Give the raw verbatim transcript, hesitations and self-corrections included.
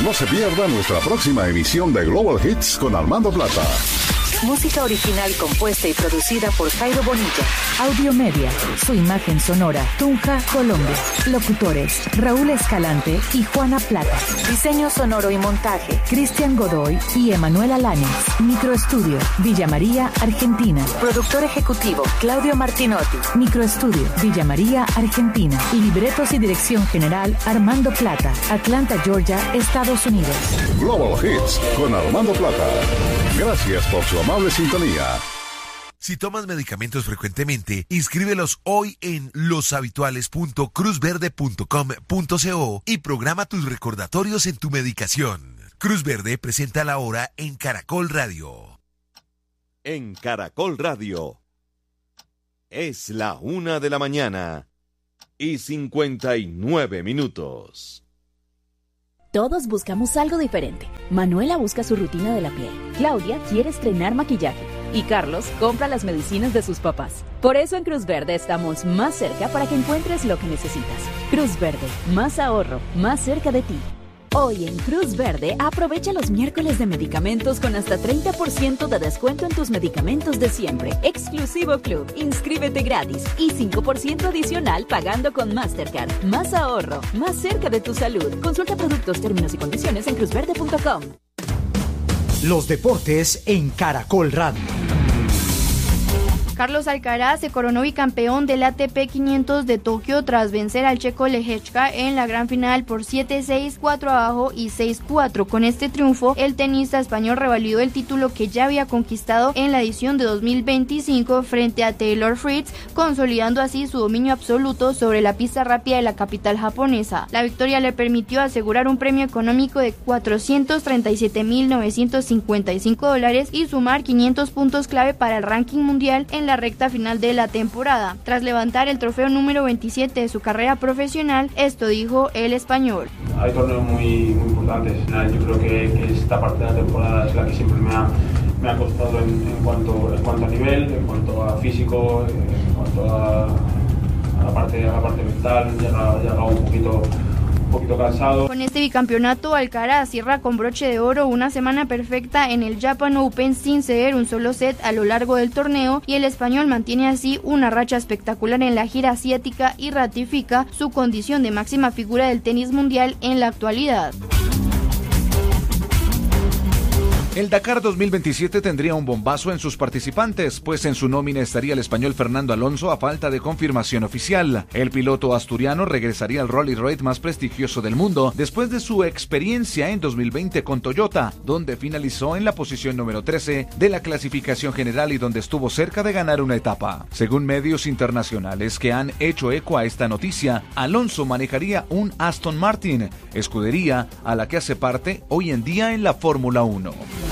No se pierda nuestra próxima emisión de Global Hits con Armando Plata. Música original compuesta y producida por Jairo Bonilla. Audiomedia, su imagen sonora, Tunja, Colombia. Locutores, Raúl Escalante y Juana Plata. Diseño sonoro y montaje, Cristian Godoy y Emanuela Lanes. Microestudio, Villa María, Argentina. Productor ejecutivo, Claudio Martinotti. Microestudio, Villa María, Argentina. Libretos y dirección general, Armando Plata. Atlanta, Georgia, Estados Unidos. Global Hits con Armando Plata. Gracias por su amable sintonía. Si tomas medicamentos frecuentemente, inscríbelos hoy en loshabituales punto cruz verde punto com punto co y programa tus recordatorios en tu medicación. Cruz Verde presenta la hora en Caracol Radio. En Caracol Radio es la una de la mañana y cincuenta y nueve minutos. Todos buscamos algo diferente. Manuela busca su rutina de la piel. Claudia quiere estrenar maquillaje. Y Carlos compra las medicinas de sus papás. Por eso en Cruz Verde estamos más cerca para que encuentres lo que necesitas. Cruz Verde, más ahorro, más cerca de ti. Hoy en Cruz Verde, aprovecha los miércoles de medicamentos con hasta treinta por ciento de descuento en tus medicamentos de siempre. Exclusivo Club, inscríbete gratis y cinco por ciento adicional pagando con Mastercard. Más ahorro, más cerca de tu salud. Consulta productos, términos y condiciones en cruz verde punto com. Los deportes en Caracol Radio. Carlos Alcaraz se coronó bicampeón del A T P quinientos de Tokio tras vencer al checo Lehečka en la gran final por siete seis, cuatro abajo y seis cuatro. Con este triunfo, el tenista español revalidó el título que ya había conquistado en la edición de dos mil veinticinco frente a Taylor Fritz, consolidando así su dominio absoluto sobre la pista rápida de la capital japonesa. La victoria le permitió asegurar un premio económico de cuatrocientos treinta y siete mil novecientos cincuenta y cinco dólares y sumar quinientos puntos clave para el ranking mundial en la recta final de la temporada. Tras levantar el trofeo número veintisiete de su carrera profesional, esto dijo el español. Hay torneos muy, muy importantes. Yo creo que, que esta parte de la temporada es la que siempre me ha, me ha costado en, en, cuanto, en cuanto a nivel, en cuanto a físico, en cuanto a, a, la, parte, a la parte mental. Llega, llega un poquito... poquito cansado. Con este bicampeonato, Alcaraz cierra con broche de oro una semana perfecta en el Japan Open sin ceder un solo set a lo largo del torneo, y el español mantiene así una racha espectacular en la gira asiática y ratifica su condición de máxima figura del tenis mundial en la actualidad. El Dakar dos mil veintisiete tendría un bombazo en sus participantes, pues en su nómina estaría el español Fernando Alonso a falta de confirmación oficial. El piloto asturiano regresaría al Rally Raid más prestigioso del mundo después de su experiencia en dos mil veinte con Toyota, donde finalizó en la posición número trece de la clasificación general y donde estuvo cerca de ganar una etapa. Según medios internacionales que han hecho eco a esta noticia, Alonso manejaría un Aston Martin, escudería a la que hace parte hoy en día en la Fórmula uno.